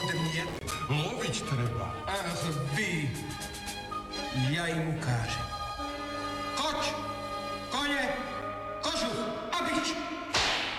ode mne? Loviť treba. Ach, vy. Ja im ukážem. Choď!